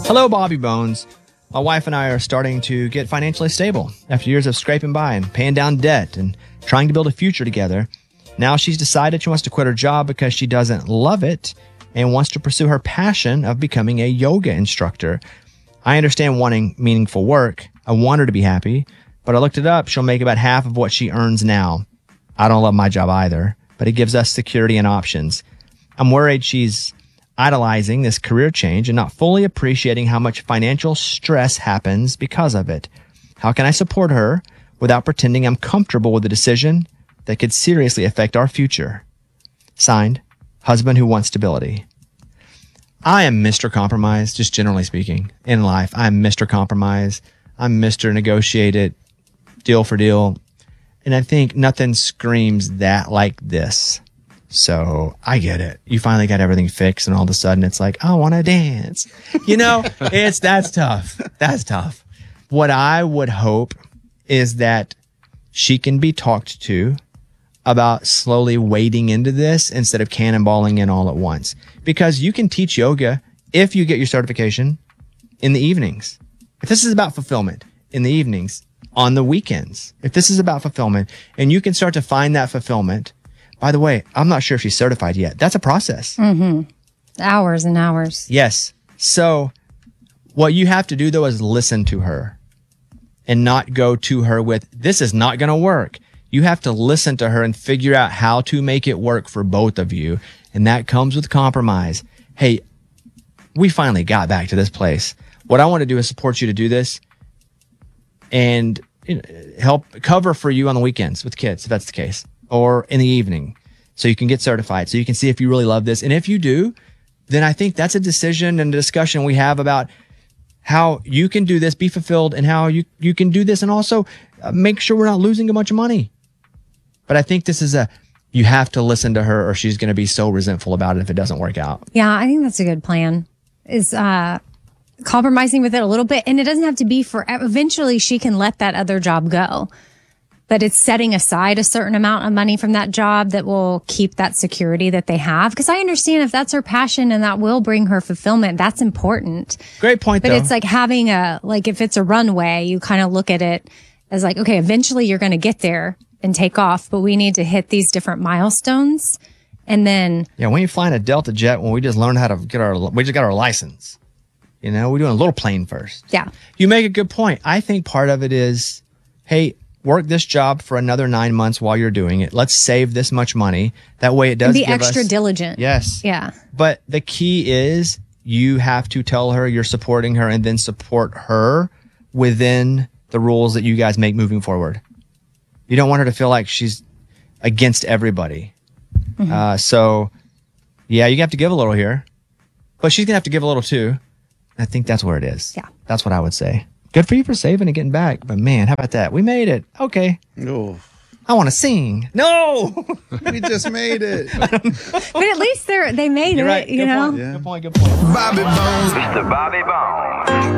Hello, Bobby Bones. My wife and I are starting to get financially stable after years of scraping by and paying down debt and trying to build a future together. Now she's decided she wants to quit her job because she doesn't love it and wants to pursue her passion of becoming a yoga instructor. I understand wanting meaningful work. I want her to be happy, but I looked it up. She'll make about half of what she earns now. I don't love my job either, but it gives us security and options. I'm worried she's idolizing this career change and not fully appreciating how much financial stress happens because of it. How can I support her without pretending I'm comfortable with a decision that could seriously affect our future? Signed, husband who wants stability. I am Mr. Compromise, just generally speaking, in life. I'm Mr. Compromise. I'm Mr. Negotiate it, deal for deal. And I think nothing screams that like this. So I get it. You finally got everything fixed and all of a sudden it's like, I want to dance. You know, that's tough. That's tough. What I would hope is that she can be talked to about slowly wading into this instead of cannonballing in all at once. Because you can teach yoga if you get your certification in the evenings. If this is about fulfillment in the evenings, on the weekends, if this is about fulfillment and you can start to find that fulfillment. By the way, I'm not sure if she's certified yet. That's a process. Mm-hmm. Hours and hours. Yes. So what you have to do, though, is listen to her and not go to her with, this is not going to work. You have to listen to her and figure out how to make it work for both of you. And that comes with compromise. Hey, we finally got back to this place. What I want to do is support you to do this and help cover for you on the weekends with kids, if that's the case. Or in the evening, so you can get certified, so you can see if you really love this. And if you do, then I think that's a decision and a discussion we have about how you can do this, be fulfilled, and how you can do this, and also make sure we're not losing a bunch of money. But I think this is you have to listen to her or she's going to be so resentful about it if it doesn't work out. Yeah, I think that's a good plan, is compromising with it a little bit. And it doesn't have to be eventually she can let that other job go. But it's setting aside a certain amount of money from that job that will keep that security that they have. Because I understand if that's her passion and that will bring her fulfillment, that's important. Great point, but though. It's like having if it's a runway, you kind of look at it as like, okay, eventually you're going to get there and take off, but we need to hit these different milestones. And then. Yeah, we ain't flying a Delta jet when we just learned how to we just got our license. You know, we're doing a little plane first. Yeah. You make a good point. I think part of it is, hey, work this job for another 9 months while you're doing it. Let's save this much money. That way it does be give extra us, diligent. Yes. Yeah. But the key is you have to tell her you're supporting her and then support her within the rules that you guys make moving forward. You don't want her to feel like she's against everybody. Mm-hmm. So, yeah, you have to give a little here. But she's going to have to give a little too. I think that's where it is. Yeah. That's what I would say. Good for you for saving and getting back. But man, how about that? We made it. Okay. No. I want to sing. No. We just made it. But at least they made You're it, right. you know? Good point. Good point. Bobby Bones. Mr. Bobby Bones.